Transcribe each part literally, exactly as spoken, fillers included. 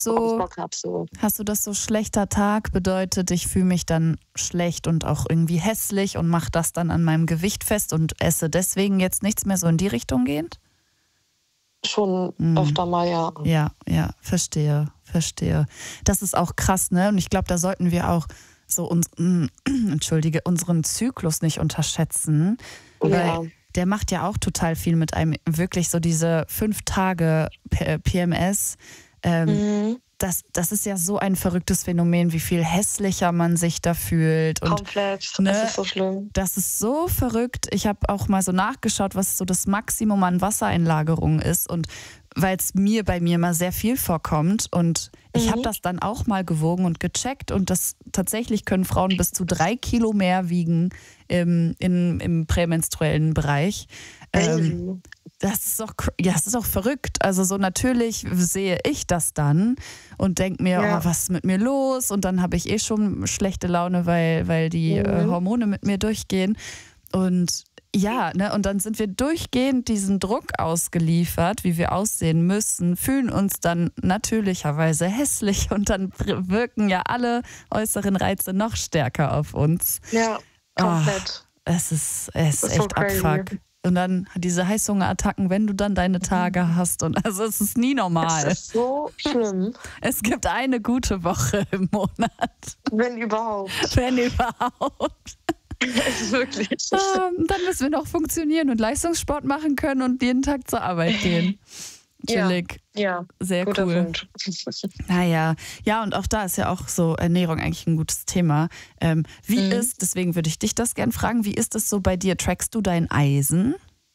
worauf ich so, Bock habe. So. hast du das so schlechter Tag bedeutet, ich fühle mich dann schlecht und auch irgendwie hässlich und mache das dann an meinem Gewicht fest und esse deswegen jetzt nichts mehr so in die Richtung gehend? Schon Hm. öfter mal, ja. Ja, ja, verstehe, verstehe. Das ist auch krass, ne? Und ich glaube, da sollten wir auch so uns, entschuldige, unseren Zyklus nicht unterschätzen, weil Ja. der macht ja auch total viel mit einem. Wirklich so diese fünf Tage P M S. Ähm, Mhm. das, das ist ja so ein verrücktes Phänomen, wie viel hässlicher man sich da fühlt. Und Komplett. ne, Es ist so schlimm. das ist so verrückt. Ich habe auch mal so nachgeschaut, was so das Maximum an Wassereinlagerung ist. Und weil es mir bei mir mal sehr viel vorkommt. Und ich habe Mhm. das dann auch mal gewogen und gecheckt. Und das tatsächlich können Frauen bis zu drei Kilo mehr wiegen im, in, im prämenstruellen Bereich. Ähm, Crazy. das ist auch, cr- ja, das ist auch verrückt. Also so natürlich sehe ich das dann und denke mir, Ja. oh, was ist mit mir los? Und dann habe ich eh schon schlechte Laune, weil, weil die äh, Mhm. Hormone mit mir durchgehen. Und ja, ne, und dann sind wir durchgehend diesem Druck ausgeliefert, wie wir aussehen müssen, fühlen uns dann natürlicherweise hässlich und dann pr- wirken ja alle äußeren Reize noch stärker auf uns. Ja, komplett. Es ist, es ist Das ist so echt crazy. Abfuck. Und dann diese Heißhungerattacken, wenn du dann deine Tage hast. Und also es ist nie Es normal. ist so schlimm, Es gibt eine gute Woche im Monat, wenn überhaupt. wenn überhaupt. Es ist wirklich. Ähm, dann müssen wir noch funktionieren und Leistungssport machen können und jeden Tag zur Arbeit gehen. Ja. Chillig. Ja, Sehr guter cool. Punkt. Naja, ja, und auch da ist ja auch so Ernährung eigentlich ein gutes Thema. Ähm, wie Mhm. ist, deswegen würde ich dich das gern fragen, wie ist es so bei dir? Trackst du dein Eisen?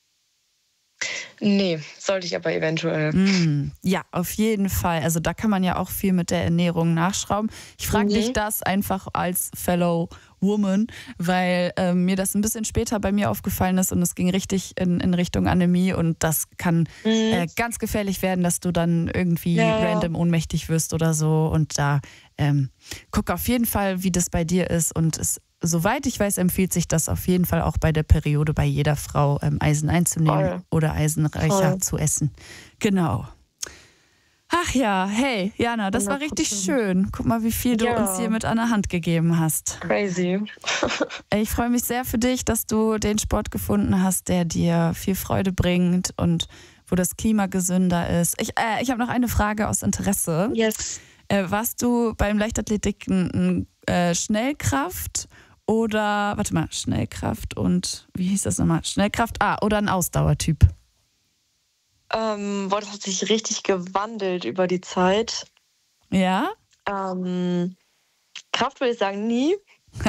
Nee, sollte ich aber eventuell. Mm, ja, auf jeden Fall. Also da kann man ja auch viel mit der Ernährung nachschrauben. Ich frage Mhm. dich das einfach als Fellow Woman, weil äh, mir das ein bisschen später bei mir aufgefallen ist und es ging richtig in, in Richtung Anämie und das kann Mhm. äh, ganz gefährlich werden, dass du dann irgendwie Ja, ja. random ohnmächtig wirst oder so. Und da ähm, guck auf jeden Fall, wie das bei dir ist. Und es, soweit ich weiß, empfiehlt sich das auf jeden Fall auch bei der Periode bei jeder Frau, ähm, Eisen einzunehmen Voll. oder eisenreicher Voll. zu essen. Genau. Ach ja, hey, Jana, das war richtig hundert Prozent. schön. Guck mal, wie viel du Ja. uns hier mit an der Hand gegeben hast. Crazy. Ey, Ich freue mich sehr für dich, dass du den Sport gefunden hast, der dir viel Freude bringt und wo das Klima gesünder ist. Ich, äh, ich habe noch eine Frage aus Interesse. Yes. Äh, warst du beim Leichtathletik ein, ein äh, Schnellkraft oder, warte mal, Schnellkraft und, wie hieß das nochmal? Schnellkraft, ah, oder ein Ausdauertyp? Ähm, boah, das hat sich richtig gewandelt über die Zeit. Ja? Ähm, Kraft würde ich sagen, nie.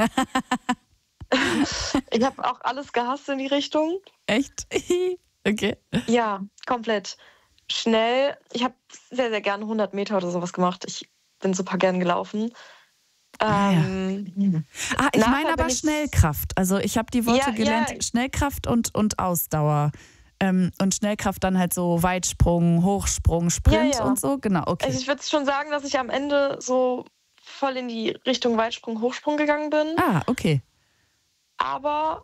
Ich habe auch alles gehasst in die Richtung. Echt? Okay. Ja, komplett. Schnell. Ich habe sehr, sehr gerne hundert Meter oder sowas gemacht. Ich bin super gern gelaufen. Ah, ja. Ähm, Ah, ich Nachher meine aber bin ich- Schnellkraft. Also ich habe die Worte Ja, gelernt, ja. Schnellkraft und, und Ausdauer. Ähm, und Schnellkraft dann halt so Weitsprung, Hochsprung, Sprint Ja, ja. und so. Genau, okay. Also ich würde schon sagen, dass ich am Ende so voll in die Richtung Weitsprung, Hochsprung gegangen bin. Ah, okay. Aber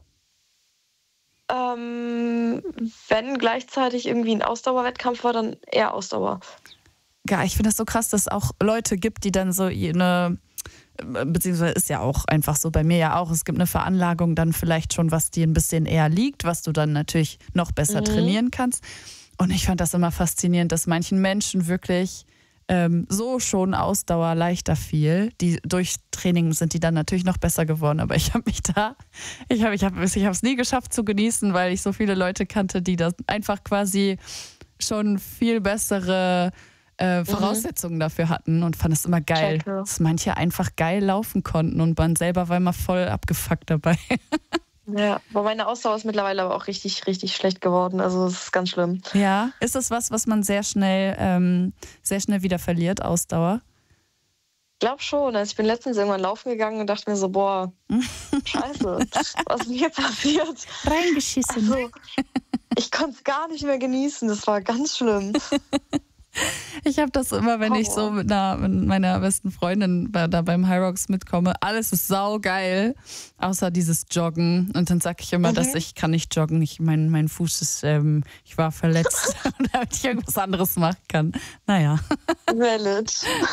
ähm, wenn gleichzeitig irgendwie ein Ausdauerwettkampf war, dann eher Ausdauer. Ja, ich finde das so krass, dass es auch Leute gibt, die dann so eine, beziehungsweise ist ja auch einfach so, bei mir ja auch, es gibt eine Veranlagung dann vielleicht schon, was dir ein bisschen eher liegt, was du dann natürlich noch besser Mhm. trainieren kannst. Und ich fand das immer faszinierend, dass manchen Menschen wirklich ähm, so schon Ausdauer leichter fiel. Die, durch Training sind die dann natürlich noch besser geworden, aber ich habe mich da, ich habe ich hab, ich es nie geschafft zu genießen, weil ich so viele Leute kannte, die das einfach quasi schon viel bessere äh, Voraussetzungen dafür hatten und fand es immer geil, Checke. dass manche einfach geil laufen konnten und man selber war immer voll abgefuckt dabei. Ja, aber meine Ausdauer ist mittlerweile aber auch richtig, richtig schlecht geworden. Also es ist ganz schlimm. Ja, ist das was, was man sehr schnell, ähm, sehr schnell wieder verliert, Ausdauer? Ich glaube schon. Also ich bin letztens irgendwann laufen gegangen und dachte mir so, boah, scheiße, was ist denn hier passiert? Reingeschissen. Also, ich konnte es gar nicht mehr genießen. Das war ganz schlimm. Ich habe das immer, wenn ich so mit, einer, mit meiner besten Freundin bei, da beim High Rocks mitkomme. Alles ist saugeil, außer dieses Joggen. Und dann sage ich immer, mhm. dass ich kann nicht joggen. Ich, mein, mein Fuß ist, ähm, ich war verletzt, damit ich irgendwas anderes machen kann. Naja. Valid.